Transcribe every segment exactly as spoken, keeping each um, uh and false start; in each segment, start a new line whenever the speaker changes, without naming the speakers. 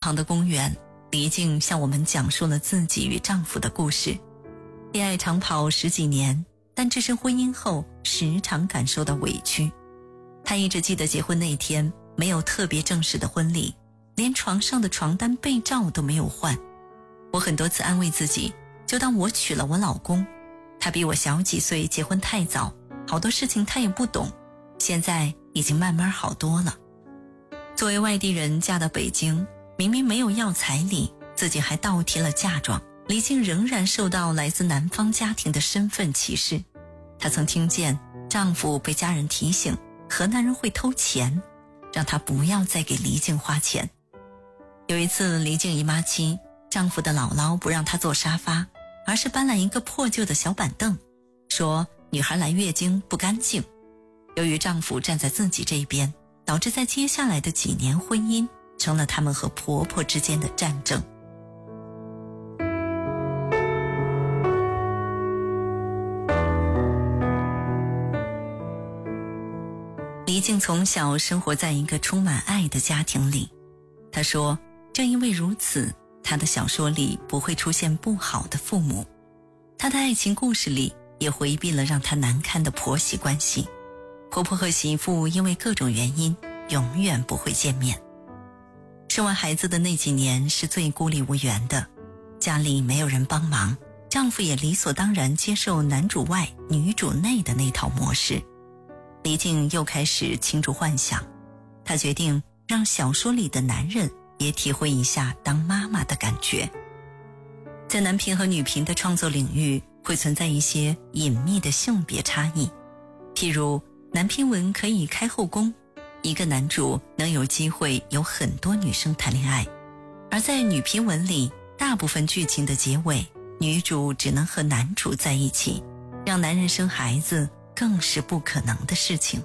旁的公园，黎静向我们讲述了自己与丈夫的故事。恋爱长跑十几年，但置身婚姻后时常感受到委屈。她一直记得结婚那天没有特别正式的婚礼，连床上的床单被罩都没有换。我很多次安慰自己，就当我娶了我老公，他比我小几岁，结婚太早，好多事情他也不懂，现在已经慢慢好多了。作为外地人嫁到北京，明明没有要彩礼，自己还倒贴了嫁妆，黎静仍然受到来自南方家庭的身份歧视。她曾听见丈夫被家人提醒河南人会偷钱，让她不要再给黎静花钱。有一次黎静姨妈期，丈夫的姥姥不让她坐沙发，而是搬来一个破旧的小板凳，说女孩来月经不干净。由于丈夫站在自己这边，导致在接下来的几年婚姻成了他们和婆婆之间的战争。黎静从小生活在一个充满爱的家庭里，她说正因为如此，她的小说里不会出现不好的父母，她的爱情故事里也回避了让她难堪的婆媳关系。婆婆和媳妇因为各种原因永远不会见面。生完孩子的那几年是最孤立无援的，家里没有人帮忙，丈夫也理所当然接受男主外女主内的那套模式。黎静又开始倾注幻想，她决定让小说里的男人也体会一下当妈妈的感觉。在男频和女频的创作领域会存在一些隐秘的性别差异，譬如男频文可以开后宫，一个男主能有机会有很多女生谈恋爱，而在女频文里，大部分剧情的结尾，女主只能和男主在一起，让男人生孩子更是不可能的事情。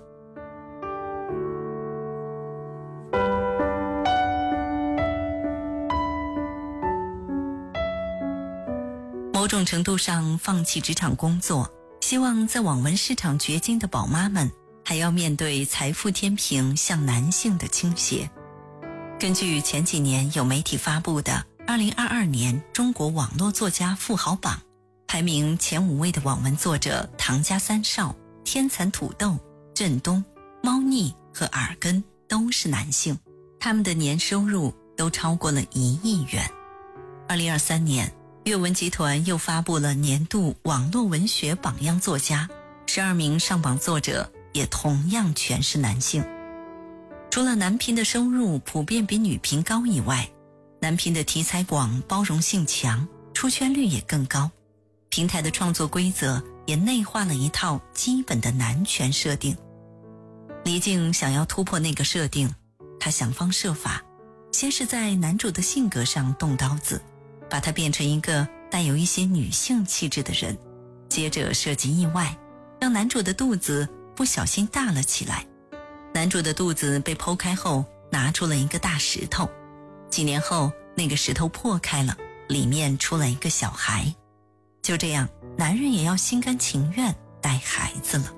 某种程度上放弃职场工作，希望在网文市场掘金的宝妈们还要面对财富天平向男性的倾斜。根据前几年有媒体发布的二零二二年中国网络作家富豪榜，排名前五位的网文作者唐家三少、天蚕土豆、振东、猫腻和耳根都是男性，他们的年收入都超过了一亿元。二零二三年阅文集团又发布了年度网络文学榜样作家，十二名上榜作者也同样全是男性。除了男频的收入普遍比女频高以外，男频的题材广，包容性强，出圈率也更高。平台的创作规则也内化了一套基本的男权设定。黎静想要突破那个设定，她想方设法，先是在男主的性格上动刀子，把他变成一个带有一些女性气质的人，接着设计意外，让男主的肚子不小心大了起来。男主的肚子被剖开后，拿出了一个大石头，几年后那个石头破开了，里面出了一个小孩。就这样，男人也要心甘情愿带孩子了。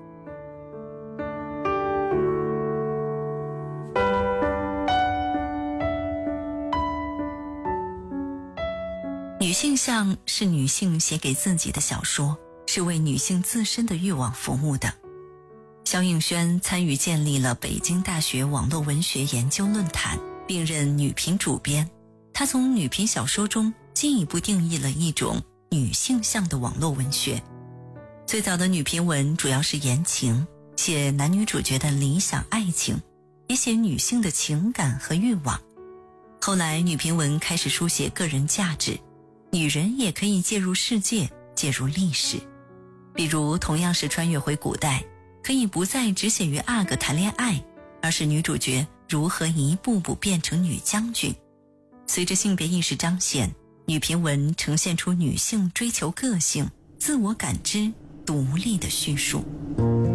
女性向是女性写给自己的小说，是为女性自身的欲望服务的。萧映轩参与建立了北京大学网络文学研究论坛，并任女频主编。她从女频小说中进一步定义了一种女性向的网络文学。最早的女频文主要是言情，写男女主角的理想爱情，也写女性的情感和欲望。后来女频文开始书写个人价值，女人也可以介入世界，介入历史。比如同样是穿越回古代，可以不再只写于阿哥谈恋爱，而是女主角如何一步步变成女将军。随着性别意识彰显，女频文呈现出女性追求个性、自我感知、独立的叙述。